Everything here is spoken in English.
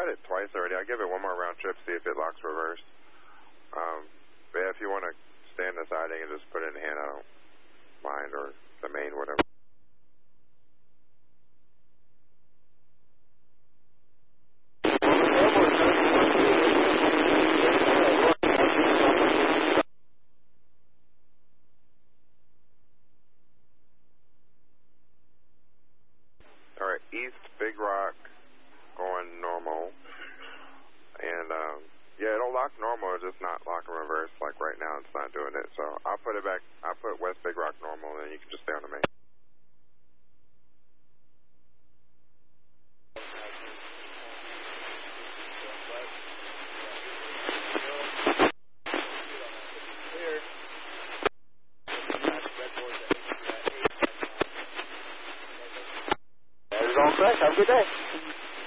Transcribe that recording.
tried it twice already. I'll give it one more round trip, see if it locks reverse. But yeah, if you want to stay in the siding and just put it in hand, I don't mind, or the main, whatever. All right, east, Big Rock, going normal. And, yeah, it'll lock normal, it'll just not lock in reverse. Like right now, it's not doing it. So I'll put it back, I'll put West Big Rock normal, and then you can just stay on the main. That is all correct. Have a good day.